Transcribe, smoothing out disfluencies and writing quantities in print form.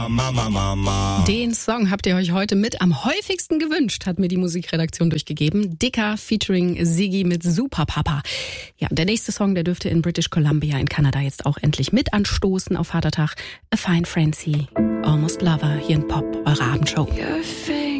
Den Song habt ihr euch heute mit am häufigsten gewünscht, hat mir die Musikredaktion durchgegeben. Dicker featuring Siggi mit Super Papa. Ja, und der nächste Song, der dürfte in British Columbia in Kanada jetzt auch endlich mit anstoßen auf Vatertag. A Fine Frenzy, Almost Lover, hier in Pop, eure Abendshow.